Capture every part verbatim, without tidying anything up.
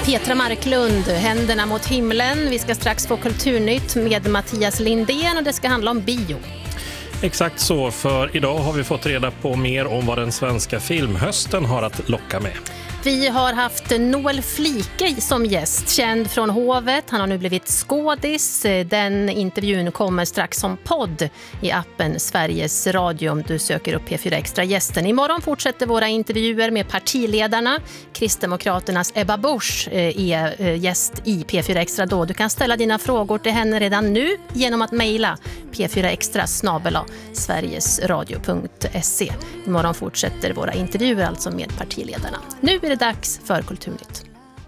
Petra Marklund, Händerna mot himlen. Vi ska strax få Kulturnytt med Mattias Lindén och det ska handla om bio. Exakt så, för idag har vi fått reda på mer om vad den svenska filmhösten har att locka med. Vi har haft Noel Flike som gäst, känd från Hovet. Han har nu blivit skådis. Den intervjun kommer strax som podd i appen Sveriges Radio om du söker upp P fyra Extra gästen. Imorgon fortsätter våra intervjuer med partiledarna. Kristdemokraternas Ebba Busch är gäst i P fyra Extra då. Du kan ställa dina frågor till henne redan nu genom att mejla p fyra extra snabel-a sverigesradio punkt se. Imorgon fortsätter våra intervjuer alltså med partiledarna. Nu är det dags för Kulturnytt.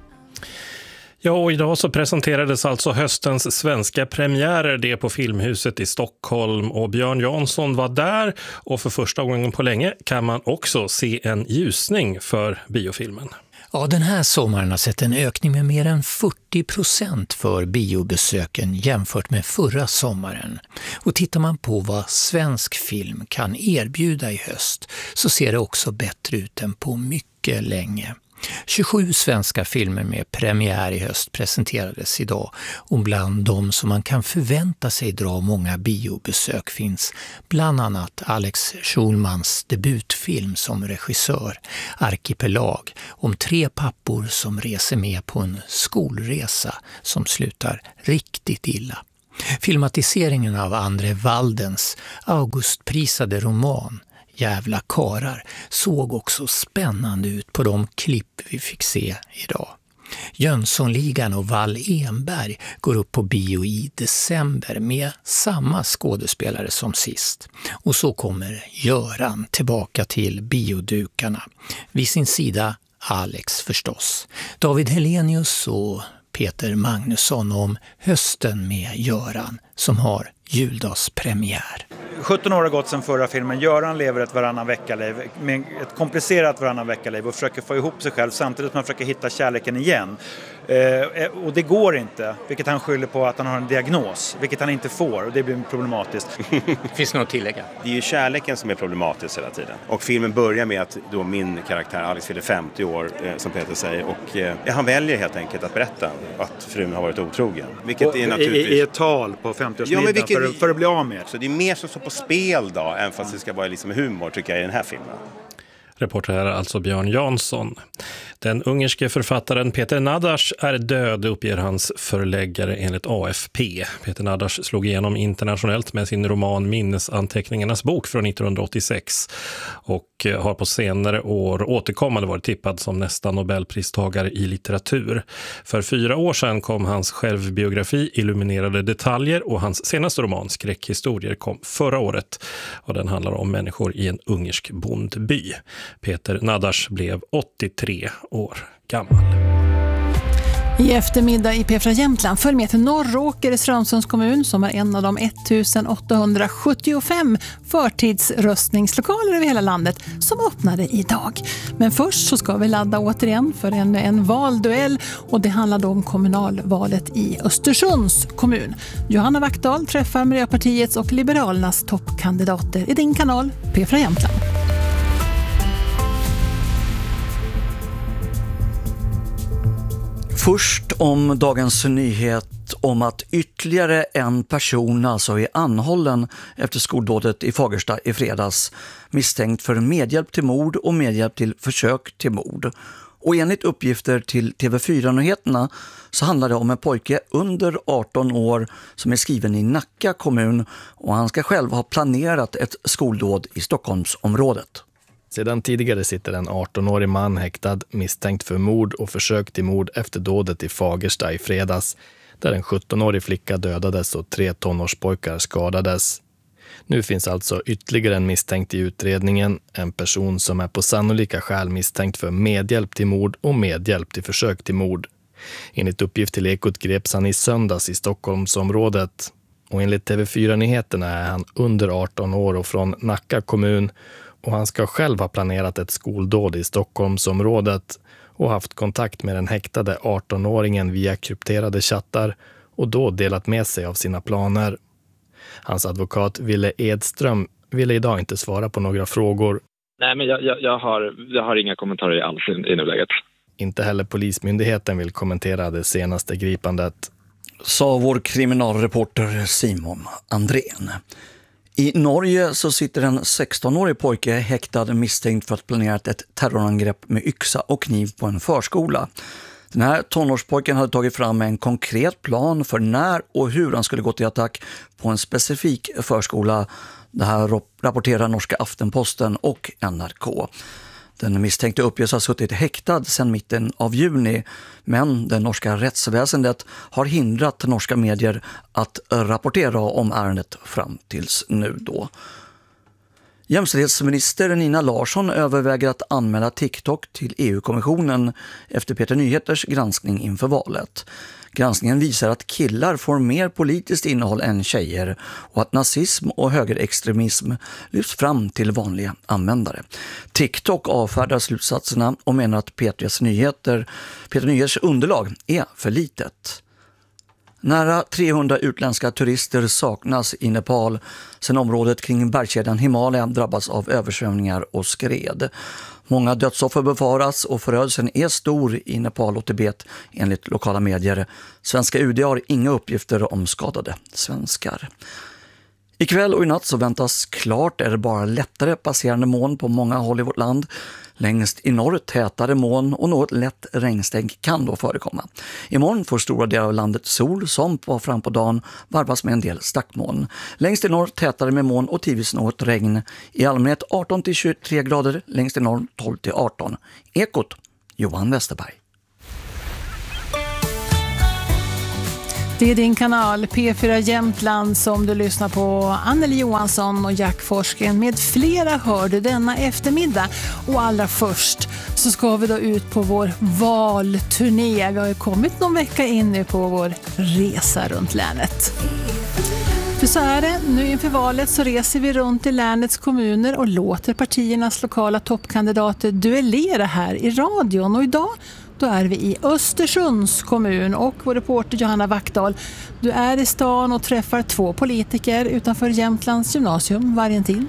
Ja, och idag så presenterades alltså höstens svenska premiärer, det på Filmhuset i Stockholm, och Björn Jansson var där, och för första gången på länge kan man också se en ljusning för biofilmen. Ja, den här sommaren har sett en ökning med mer än fyrtio procent för biobesöken jämfört med förra sommaren. Och tittar man på vad svensk film kan erbjuda i höst så ser det också bättre ut än på mycket länge. tjugosju svenska filmer med premiär i höst presenterades idag, och bland dem som man kan förvänta sig dra många biobesök finns bland annat Alex Schulmans debutfilm som regissör, Arkipelag, om tre pappor som reser med på en skolresa som slutar riktigt illa. Filmatiseringen av Andre Waldens Augustprisade roman Jävla karar såg också spännande ut på de klipp vi fick se idag. Jönssonligan och Wall Enberg går upp på bio i december med samma skådespelare som sist. Och så kommer Göran tillbaka till biodukarna. Vid sin sida Alex förstås. David Helenius och Peter Magnusson om hösten med Göran som har juldagspremiär. sjutton år har gått sedan förra filmen. Göran lever ett varannan vecka-liv, med ett komplicerat varannan vecka-liv, och försöker få ihop sig själv samtidigt som han försöker hitta kärleken igen. Eh, och det går inte, vilket han skyller på att han har en diagnos, vilket han inte får, och det blir problematiskt. Finns det något att tillägga? Det är ju kärleken som är problematisk hela tiden. Och filmen börjar med att då min karaktär Alex fyller femtio år, eh, som Peter säger, och eh, han väljer helt enkelt att berätta att frun har varit otrogen. Vilket och, är naturligtvis... i, I ett tal på femtioårsmiddagen, ja, vilket... för, för att bli av med. Så det är mer som står på spel då, även fast det ska vara liksom humor tycker jag i den här filmen. Reporter här alltså Björn Jansson. Den ungerske författaren Peter Nadas är död, uppger hans förläggare enligt A F P. Peter Nadas slog igenom internationellt med sin roman Minnesanteckningarnas bok från nittonhundraåttiosex och har på senare år återkommande varit tippad som nästa Nobelpristagare i litteratur. För fyra år sedan kom hans självbiografi Illuminerade detaljer, och hans senaste roman Skräckhistorier kom förra året, och den handlar om människor i en ungersk bondby. Peter Nadas blev åttiotre år gammal. I eftermiddag i P fyra Jämtland följ med till Norråker i Strömsunds kommun som är en av de ettusenåttahundrasjuttiofem förtidsröstningslokaler över hela landet som öppnade idag. Men först så ska vi ladda återigen för en, en valduell, och det handlar då om kommunalvalet i Östersunds kommun. Johanna Wackdahl träffar Miljöpartiets och Liberalernas toppkandidater i din kanal P fyra Jämtland. Först om dagens nyhet om att ytterligare en person alltså är anhållen efter skoldådet i Fagersta i fredags, misstänkt för medhjälp till mord och medhjälp till försök till mord. Och enligt uppgifter till T V fyra-nyheterna så handlar det om en pojke under arton år som är skriven i Nacka kommun, och han ska själv ha planerat ett skoldåd i Stockholmsområdet. Sedan tidigare sitter en arton-årig man häktad misstänkt för mord och försök till mord efter dådet i Fagersta i fredags, där en sjutton-årig flicka dödades och tre tonårspojkar skadades. Nu finns alltså ytterligare en misstänkt i utredningen, en person som är på sannolika skäl misstänkt för medhjälp till mord och medhjälp till försök till mord. Enligt uppgift till Ekot greps han i söndags i Stockholmsområdet, och enligt T V fyra-nyheterna är han under arton år och från Nacka kommun, och han ska själv ha planerat ett skoldåd i Stockholmsområdet och haft kontakt med den häktade arton-åringen via krypterade chattar och då delat med sig av sina planer. Hans advokat Ville Edström ville idag inte svara på några frågor. Nej, men jag, jag, jag, har, jag har inga kommentarer alls i, i nuläget. Inte heller polismyndigheten vill kommentera det senaste gripandet. Sa vår kriminalreporter Simon Andrén. I Norge så sitter en sexton-årig pojke häktad misstänkt för att planera ett terrorangrepp med yxa och kniv på en förskola. Den här tonårspojken hade tagit fram en konkret plan för när och hur han skulle gå till attack på en specifik förskola. Det här rapporterar norska Aftenposten och N R K. Den misstänkte uppges ha suttit häktad sedan mitten av juni, men det norska rättsväsendet har hindrat norska medier att rapportera om ärendet fram tills nu då. Jämställdhetsminister Nina Larsson överväger att anmäla TikTok till E U-kommissionen efter Peter Nyheters granskning inför valet. Granskningen visar att killar får mer politiskt innehåll än tjejer och att nazism och högerextremism lyfts fram till vanliga användare. TikTok avfärdar slutsatserna och menar att Peters Nyheter, Peter Nyheters underlag är för litet. Nära trehundra utländska turister saknas i Nepal sedan området kring bergskedjan Himalaya drabbas av översvämningar och skred. Många dödsoffer befaras och förödelsen är stor i Nepal och Tibet enligt lokala medier. Svenska U D har inga uppgifter om skadade svenskar. Ikväll och i natt så väntas klart är det bara lättare passerande moln på många håll i vårt land. Längst i norr tätare moln och något lätt regnstänk kan då förekomma. Imorgon får stora delar av landet sol som på fram på dagen varvas med en del stackmoln. Längst i norr tätare med moln och tidvis något regn. I allmänhet arton till tjugotre grader, längst i norr tolv till arton. Ekot, Johan Westerberg. Det är din kanal P fyra Jämtland som du lyssnar på. Anneli Johansson och Jack Forsgren med flera hör du denna eftermiddag. Och allra först så ska vi då ut på vår valturné. Vi har ju kommit någon vecka in nu på vår resa runt länet. För så är det, nu inför valet så reser vi runt i länets kommuner och låter partiernas lokala toppkandidater duellera här i radion. Och idag då är vi i Östersunds kommun och vår reporter Johanna Wackdahl. Du är i stan och träffar två politiker utanför Jämtlands gymnasium. Vargen till.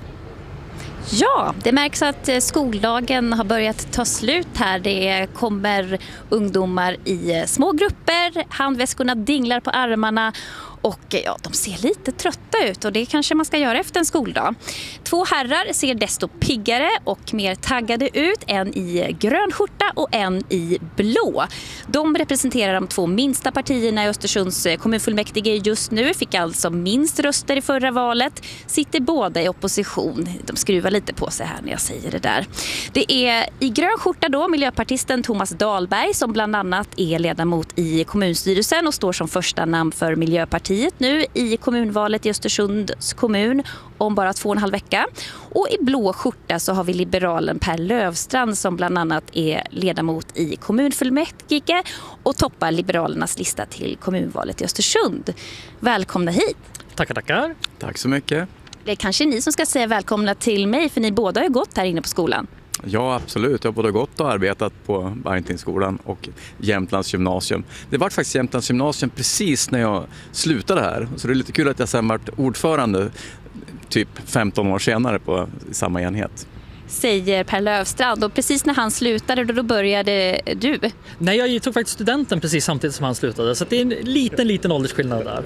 Ja, det märks att skoldagen har börjat ta slut här. Det kommer ungdomar i små grupper, handväskorna dinglar på armarna och ja, de ser lite trötta ut och det kanske man ska göra efter en skoldag. Två herrar ser desto piggare och mer taggade ut, en i grön skjorta och en i blå. De representerar de två minsta partierna i Östersunds kommunfullmäktige just nu, fick alltså minst röster i förra valet, sitter båda i opposition. De skruvar lite på sig här när jag säger det där. Det är i grön skjorta då miljöpartisten Thomas Dahlberg som bland annat är ledamot i kommunstyrelsen och står som första namn för Miljöpartiet nu i kommunvalet i Östersunds kommun om bara två och en halv vecka. Och i blå skjorta så har vi liberalen Per Lövstrand som bland annat är ledamot i kommunfullmäktige och toppar Liberalernas lista till kommunvalet i Östersund. Välkomna hit! Tackar, tackar. Tack så mycket. Det är kanske ni som ska säga välkomna till mig för ni båda har ju gått här inne på skolan. Ja, absolut. Jag har både gått och arbetat på Barntingsskolan och Jämtlands gymnasium. Det var faktiskt Jämtlands gymnasium precis när jag slutade här. Så det är lite kul att jag sen varit ordförande typ femton år senare på samma enhet. Säger Per Lövstrand och precis när han slutade då började du? Nej, jag tog faktiskt studenten precis samtidigt som han slutade så det är en liten, liten åldersskillnad där.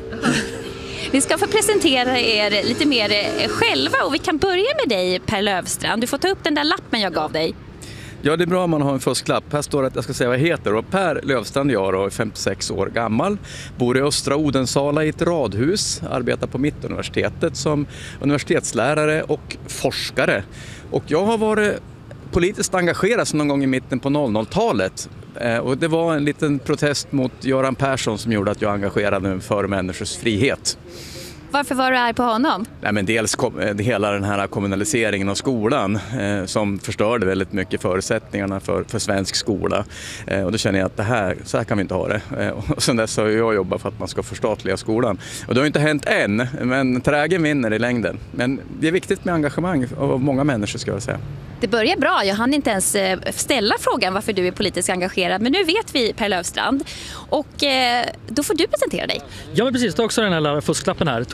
Vi ska få presentera er lite mer själva och vi kan börja med dig Per Lövstrand. Du får ta upp den där lappen jag gav dig. Ja, det är bra om man har en fusklapp. Här står det att jag ska säga vad jag heter. Och Per Lövstrand jag då, är femtiosex år gammal. Bor i Östra Odensala i ett radhus. Arbetar på Mittuniversitetet som universitetslärare och forskare. Och jag har varit politiskt engagerad någon gång i mitten på noll noll-talet. Och det var en liten protest mot Göran Persson som gjorde att jag engagerade mig för människors frihet. Varför var du arg på honom? Nej, men dels kom, hela den här kommunaliseringen av skolan eh, som förstörde väldigt mycket förutsättningarna för, för svensk skola. Eh, och då känner jag att det här, så här kan vi inte ha det. Eh, och sen dess har jag jobbat för att man ska förstatliga skolan. Och det har inte hänt än, men trägen vinner i längden. Men det är viktigt med engagemang av många människor ska jag säga. Det börjar bra. Jag hann inte ens ställa frågan varför du är politiskt engagerad. Men nu vet vi Per Lövstrand. Och eh, då får du presentera dig. Ja, men precis. Det är också den här fusklappen här. Thomas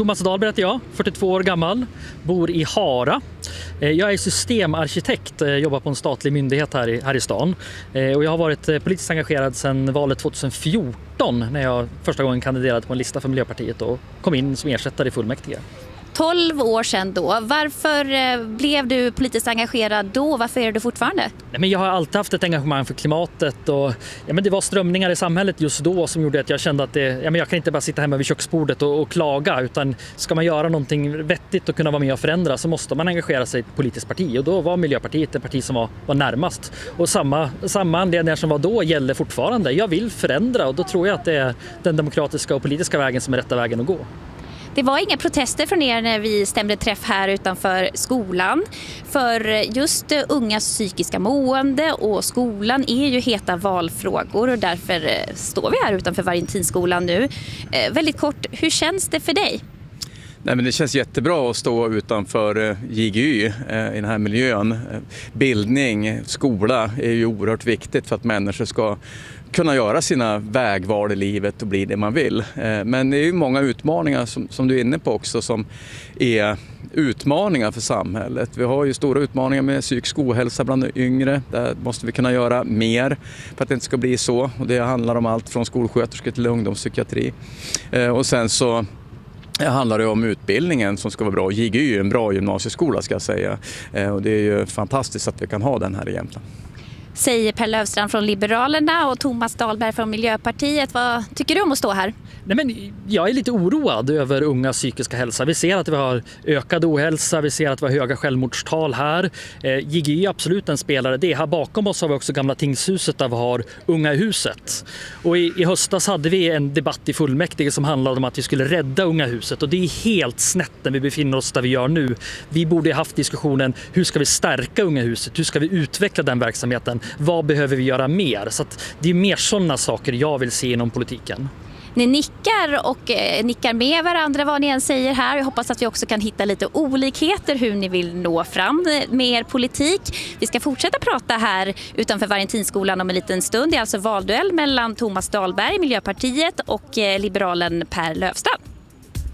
Thomas Dahlberg heter jag, fyrtiotvå år gammal, bor i Hara. Jag är systemarkitekt, jobbar på en statlig myndighet här i, här i stan. Och jag har varit politiskt engagerad sedan valet tjugohundrafjorton när jag första gången kandiderade på en lista för Miljöpartiet och kom in som ersättare i fullmäktige. tolv år sedan då. Varför blev du politiskt engagerad då? Varför är du fortfarande? Nej, men jag har alltid haft ett engagemang för klimatet och ja, men det var strömningar i samhället just då som gjorde att jag kände att det, ja, men jag kan inte bara sitta hemma vid köksbordet och, och klaga, utan ska man göra någonting vettigt och kunna vara med och förändra så måste man engagera sig i ett politiskt parti, och då var Miljöpartiet det parti som var, var närmast. Och samma, samma anledningar som var då gäller fortfarande. Jag vill förändra, och då tror jag att det är den demokratiska och politiska vägen som är rätta vägen att gå. Det var inga protester från er när vi stämde träff här utanför skolan. För just ungas psykiska mående och skolan är ju heta valfrågor, och därför står vi här utanför Variantinskolan nu. Eh, väldigt kort, hur känns det för dig? Nej, men det känns jättebra att stå utanför J G Y eh, i den här miljön. Bildning, skola är ju oerhört viktigt för att människor ska kunna göra sina vägval i livet och bli det man vill. Men det är ju många utmaningar som, som du är inne på också som är utmaningar för samhället. Vi har ju stora utmaningar med psykisk ohälsa bland de yngre. Där måste vi kunna göra mer för att det inte ska bli så. Och det handlar om allt från skolsköterskor till ungdomspsykiatri. Och sen så det handlar det om utbildningen som ska vara bra. J G Y är en bra gymnasieskola ska jag säga. Och det är ju fantastiskt att vi kan ha den här i Jämtland. Säger Per Löfstrand från Liberalerna och Thomas Dahlberg från Miljöpartiet. Vad tycker du om att stå här? Nej, men jag är lite oroad över unga psykiska hälsa. Vi ser att vi har ökad ohälsa, vi ser att vi har höga självmordstal här. Eh, J G Y är absolut en spelare. Det här bakom oss har vi också gamla tingshuset där vi har unga i huset. Och i, i höstas hade vi en debatt i fullmäktige som handlade om att vi skulle rädda unga huset. Och det är helt snett när vi befinner oss där vi gör nu. Vi borde ha haft diskussionen, hur ska vi stärka unga huset? Hur ska vi utveckla den verksamheten? Vad behöver vi göra mer? Så att det är mer sådana saker jag vill se inom politiken. Ni nickar och eh, nickar med varandra vad ni än säger här. Jag hoppas att vi också kan hitta lite olikheter hur ni vill nå fram med er politik. Vi ska fortsätta prata här utanför Variantinskolan om en liten stund. Det är alltså valduell mellan Thomas Dahlberg, Miljöpartiet, och eh, liberalen Per Löfstrand.